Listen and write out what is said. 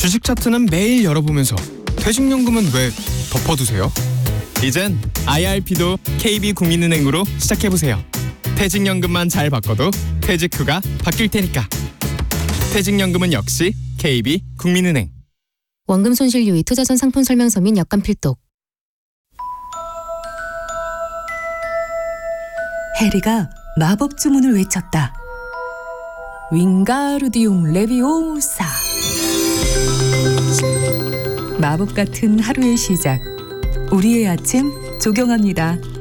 주식 차트는 매일 열어보면서 퇴직연금은 왜 덮어두세요? 이젠 IRP도 KB국민은행으로 시작해보세요. 퇴직연금만 잘 바꿔도 퇴직 후가 바뀔 테니까. 퇴직연금은 역시 KB국민은행. 원금 손실 유의 투자전 상품 설명서 및 약관 필독. 해리가 마법 주문을 외쳤다. 윙가르디움 레비오사. 마법 같은 하루의 시작. 우리의 아침 조경합니다.